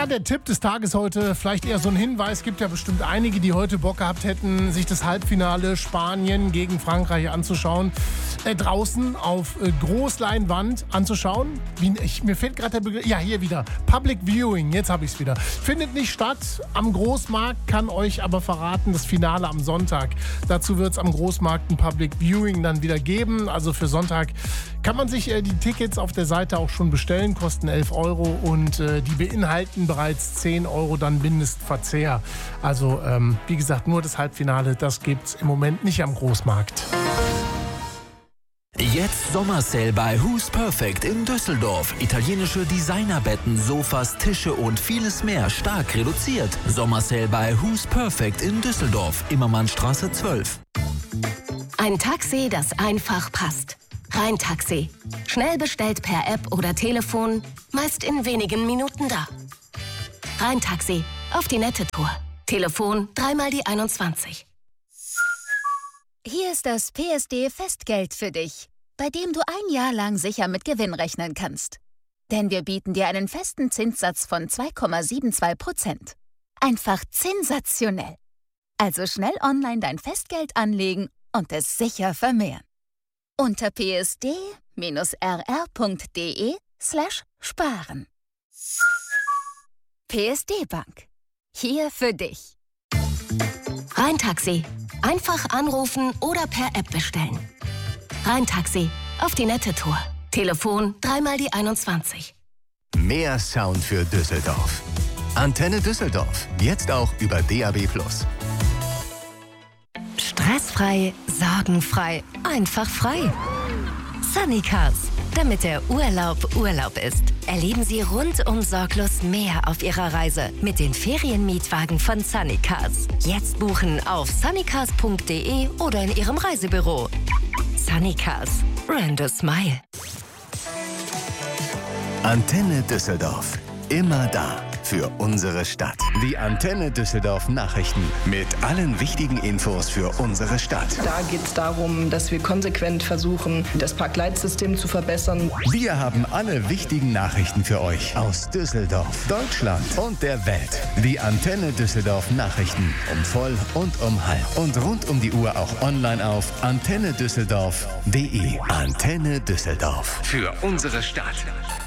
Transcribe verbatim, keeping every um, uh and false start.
der Tipp des Tages heute, vielleicht eher so ein Hinweis, gibt ja bestimmt einige, die heute Bock gehabt hätten, sich das Halbfinale Spanien gegen Frankreich anzuschauen, äh, draußen auf äh, Großleinwand anzuschauen. Wie, ich, mir fehlt gerade der Begriff, ja hier wieder, Public Viewing, jetzt habe ich es wieder. Findet nicht statt am Großmarkt, kann euch aber verraten, das Finale am Sonntag. Dazu wird es am Großmarkt ein Public Viewing dann wieder geben, also für Sonntag kann man sich äh, die Tickets auf der Seite auch schon bestellen, kosten elf Euro und äh, die beinhalten bereits zehn Euro dann Mindestverzehr. Also ähm, wie gesagt, nur das Halbfinale, das gibt's im Moment nicht am Großmarkt. Jetzt Sommersale bei Who's Perfect in Düsseldorf. Italienische Designerbetten, Sofas, Tische und vieles mehr stark reduziert. Sommersale bei Who's Perfect in Düsseldorf, Immermannstraße zwölf. Ein Taxi, das einfach passt. Rhein-Taxi. Schnell bestellt per App oder Telefon, meist in wenigen Minuten da. Rhein-Taxi. Auf die nette Tour. Telefon dreimal die einundzwanzig. Hier ist das P S D-Festgeld für dich, bei dem du ein Jahr lang sicher mit Gewinn rechnen kannst. Denn wir bieten dir einen festen Zinssatz von zwei Komma zweiundsiebzig Prozent. Einfach sensationell. Also schnell online dein Festgeld anlegen und es sicher vermehren. Unter psd-rr.de slash sparen. P S D Bank. Hier für dich. Rhein-Taxi. Einfach anrufen oder per App bestellen. Rhein-Taxi. Auf die nette Tour. Telefon dreimal die einundzwanzig. Mehr Sound für Düsseldorf. Antenne Düsseldorf. Jetzt auch über D A B plus. Stressfrei, sorgenfrei, einfach frei. Sunny Cars. Damit der Urlaub Urlaub ist, erleben Sie rundum sorglos mehr auf Ihrer Reise mit den Ferienmietwagen von Sunny Cars. Jetzt buchen auf sunnycars punkt de oder in Ihrem Reisebüro. Sunny Cars. Brand a smile. Antenne Düsseldorf. Immer da für unsere Stadt. Die Antenne Düsseldorf Nachrichten mit allen wichtigen Infos für unsere Stadt. Da geht es darum, dass wir konsequent versuchen, das Parkleitsystem zu verbessern. Wir haben alle wichtigen Nachrichten für euch aus Düsseldorf, Deutschland und der Welt. Die Antenne Düsseldorf Nachrichten um voll und um halb. Und rund um die Uhr auch online auf antenne düsseldorf punkt de. Antenne Düsseldorf. Für unsere Stadt.